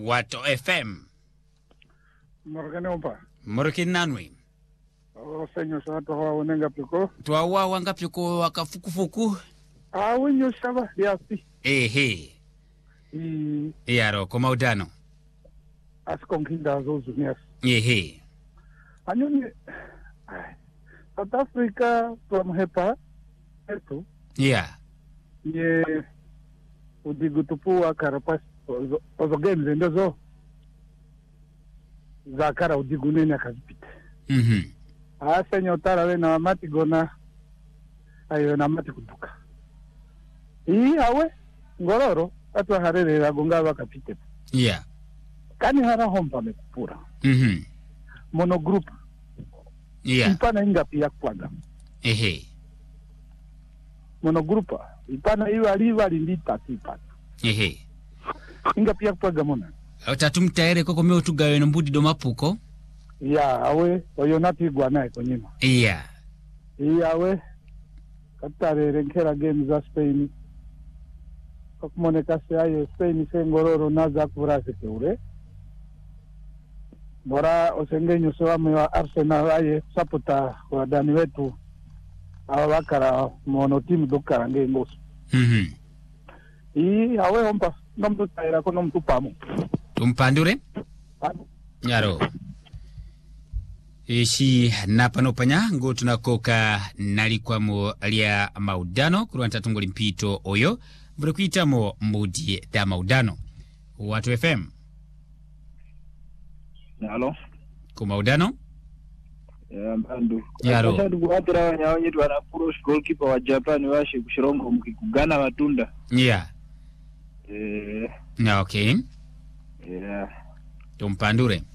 Wato FM. Morgane umpa. Morkin nanwe. Senyo sa toha wanenga piko. Tuawa wanga piko wakafukufuku. Winyo shaba yasi. Ehe. Yaro komaudano. Askonkinda zozu nias. Ehe. Anyoni South Africa from Hepa. Eto. Yeah. Ye udigutupu wa karapas ozo games endozo. Zakara udiguneni akazipita. Senyo tara na mati gona ayo na mati kutuka. Awe ngororo atwa harere ragonga bakapite. Yeah. Kani hara hompa mekupura. Mono group. Yeah. Ipana inga pia kwaga. Ehe. Mono grupa ipana iwa lindita tipa. Ehe. Inga pia kwaga mona. Otatumtaere koko meo tugawe mbudi do mapuko. Yeah, awe oyonati guanae konyima. Yeah. Awe katare renkera games za Spain. Kakumone kase ayo Spain sengororo naza kurase keure. Bora osengenyo sewame wa Arsenal aye sapota wa dani wetu. Awa wakara mono timu dokara ngengos. Awe hompa nomtu taira kono mtu pamu. Tumpandure? Yaro. Ishi napanopanya ngo tunakoka nalikwamo alia maudano kuruanta tungoli mpito oyo vile kuitamo mbudi da maudano Wato FM. Halo. Kumaudano? Mbandu. Yaro. Sasa nduguatira wanyaonyetu wana pro goalkeeper wa Japan washe kushirongo mkikugana matunda. Yeah. Na okay. Yeah. Tumpandure.